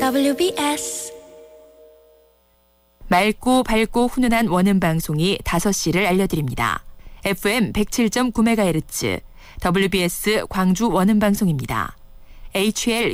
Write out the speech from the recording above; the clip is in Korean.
WBS 맑고 밝고 훈훈한 원음 방송이 5시를 알려드립니다. FM 107.9MHz WBS 광주 원음 방송입니다. HL